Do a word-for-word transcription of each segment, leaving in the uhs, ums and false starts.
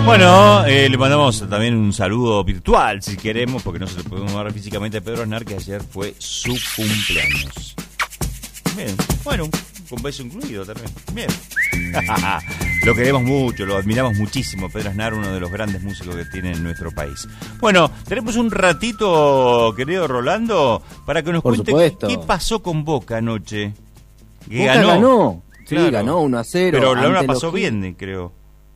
Bueno, eh, le mandamos también un saludo virtual, si queremos, porque no se lo podemos dar físicamente a Pedro Aznar, que ayer fue su cumpleaños. Bien, bueno, con beso incluido también. Bien. Lo queremos mucho, lo admiramos muchísimo. Pedro Aznar, uno de los grandes músicos que tiene en nuestro país. Bueno, tenemos un ratito, querido Rolando, para que nos Por cuente supuesto. qué pasó con Boca anoche. Que Boca ganó. ganó. Sí, Claro. ganó uno a cero. Pero la ante una los pasó Higgins. bien, creo.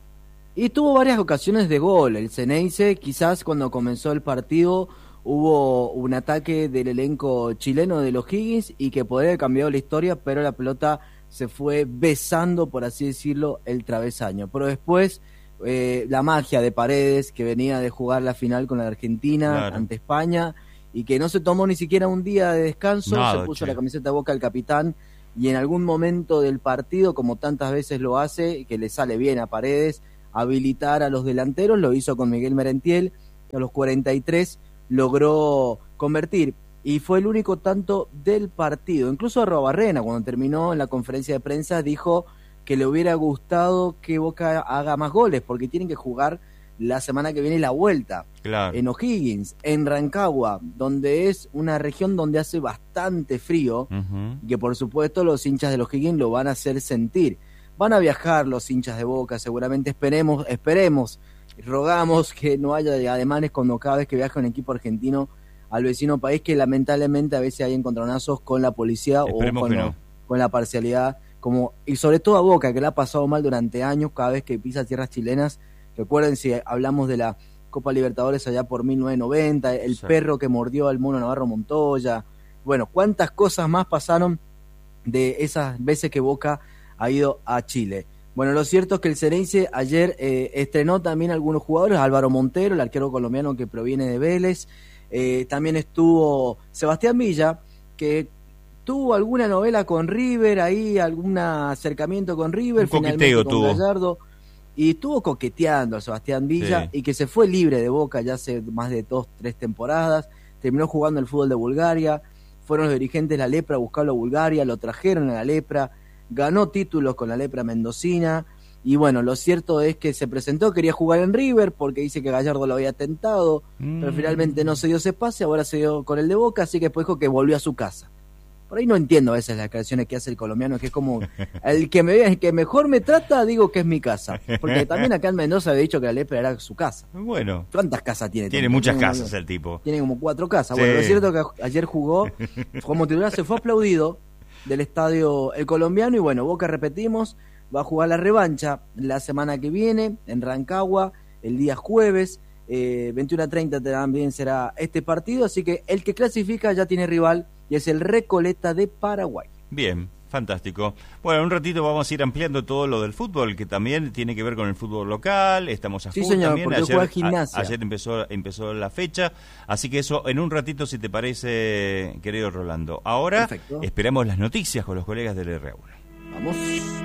Y tuvo varias ocasiones de gol. El Ceneice, quizás cuando comenzó el partido, hubo un ataque del elenco chileno de los Higgins y que podría haber cambiado la historia, pero la pelota se fue besando, por así decirlo, el travesaño. Pero después, eh, la magia de Paredes, que venía de jugar la final con la Argentina Claro. ante España, y que no se tomó ni siquiera un día de descanso, Nada, se puso che. la camiseta de Boca al capitán, y en algún momento del partido, como tantas veces lo hace, que le sale bien a Paredes, habilitar a los delanteros, lo hizo con Miguel Merentiel, que a los cuarenta y tres logró convertir, y fue el único tanto del partido. Incluso Arrobarrena, cuando terminó en la conferencia de prensa, dijo que le hubiera gustado que Boca haga más goles, porque tienen que jugar la semana que viene la vuelta, Claro. en O'Higgins, en Rancagua, donde es una región donde hace bastante frío, Uh-huh. y que por supuesto los hinchas de los Higgins lo van a hacer sentir. Van a viajar los hinchas de Boca, seguramente esperemos, esperemos, rogamos que no haya ademanes cuando cada vez que viaja un equipo argentino al vecino país, que lamentablemente a veces hay encontronazos con la policía Esperemos o con, que lo- no. con la parcialidad, como y sobre todo a Boca, que le ha pasado mal durante años cada vez que pisa tierras chilenas. Recuerden, si hablamos de la Copa Libertadores allá por mil novecientos noventa, el Sí. perro que mordió al mono Navarro Montoya, bueno, cuántas cosas más pasaron de esas veces que Boca ha ido a Chile. Bueno, lo cierto es que el Ceneice ayer eh, estrenó también algunos jugadores, Álvaro Montero, el arquero colombiano que proviene de Vélez, eh, también estuvo Sebastián Villa, que tuvo alguna novela con River, ahí algún acercamiento con River, Un finalmente coqueteo con tuvo. Gallardo, y estuvo coqueteando a Sebastián Villa, Sí. y que se fue libre de Boca ya hace más de dos, tres temporadas, terminó jugando el fútbol de Bulgaria, fueron los dirigentes de la Lepra a buscarlo a Bulgaria, lo trajeron a la Lepra, ganó títulos con la Lepra mendocina, y bueno, lo cierto es que se presentó, quería jugar en River porque dice que Gallardo lo había tentado, Mm. pero finalmente no se dio ese pase, ahora se dio con el de Boca, así que después dijo que volvió a su casa. Por ahí no entiendo a veces las declaraciones que hace el colombiano, que es como, el que me el que mejor me trata, digo que es mi casa, porque también acá en Mendoza había dicho que la Lepra era su casa. Bueno, ¿Cuántas casas tiene? tiene Tiene muchas como- casas el tipo. Tiene como cuatro casas. Sí. Bueno, lo cierto es que ayer jugó como titular, se fue aplaudido del estadio el colombiano, y bueno, Boca, repetimos, va a jugar la revancha la semana que viene en Rancagua, el día jueves, eh, veintiuno a treinta también será este partido, así que el que clasifica ya tiene rival, y es el Recoleta de Paraguay. Bien, fantástico. Bueno, en un ratito vamos a ir ampliando todo lo del fútbol, que también tiene que ver con el fútbol local. Estamos a Sí, full señor, también. porque Ayer, juega Gimnasia. a- ayer empezó, empezó la fecha, así que eso en un ratito, si te parece, querido Rolando. Ahora Perfecto. esperamos las noticias con los colegas del R uno. Vamos.